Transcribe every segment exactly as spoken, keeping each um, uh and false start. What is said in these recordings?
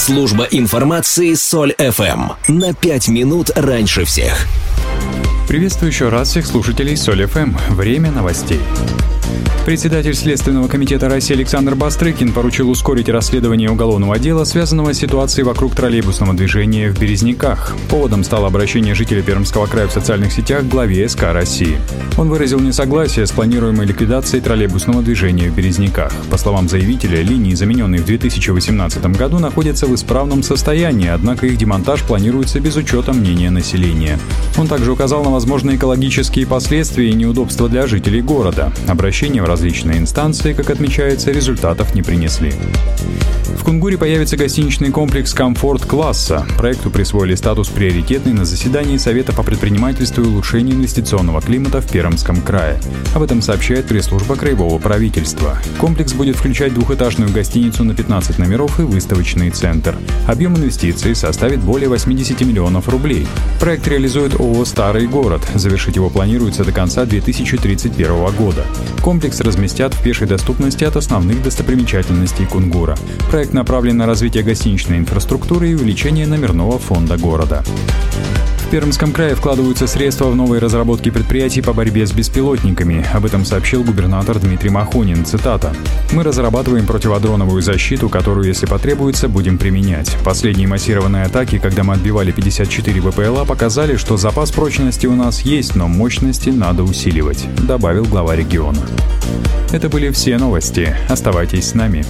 Служба информации Соль эф эм. На пять минут раньше всех. Приветствую еще раз всех слушателей Соль эф эм. Время новостей. Председатель Следственного комитета России Александр Бастрыкин поручил ускорить расследование уголовного дела, связанного с ситуацией вокруг троллейбусного движения в Березниках. Поводом стало обращение жителя Пермского края в социальных сетях к главе эс ка России. Он выразил несогласие с планируемой ликвидацией троллейбусного движения в Березниках. По словам заявителя, линии, замененные в две тысячи восемнадцатом году, находятся в исправном состоянии, однако их демонтаж планируется без учета мнения населения. Он также указал на возможные экологические последствия и неудобства для жителей города. Обращение в различные инстанции, как отмечается, результатов не принесли. В Кунгуре появится гостиничный комплекс комфорт-класса. Проекту присвоили статус приоритетный на заседании Совета по предпринимательству и улучшению инвестиционного климата в Пермском крае. Об этом сообщает пресс-служба краевого правительства. Комплекс будет включать двухэтажную гостиницу на пятнадцать номеров и выставочный центр. Объем инвестиций составит более восемьдесят миллионов рублей. Проект реализует ООО «Старый город». Завершить его планируется до конца две тысячи тридцать первого года. Комплекс разместят в пешей доступности от основных достопримечательностей Кунгура. Проект направлен на развитие гостиничной инфраструктуры и увеличение номерного фонда города. В Пермском крае вкладываются средства в новые разработки предприятий по борьбе с беспилотниками. Об этом сообщил губернатор Дмитрий Махонин. Цитата. «Мы разрабатываем противодроновую защиту, которую, если потребуется, будем применять. Последние массированные атаки, когда мы отбивали пятьдесят четыре вэ пэ эл а, показали, что запас прочности у нас есть, но мощности надо усиливать», — добавил глава региона. Это были все новости. Оставайтесь с нами.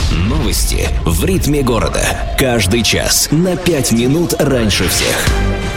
Новости в ритме города. Каждый час на пять минут раньше всех.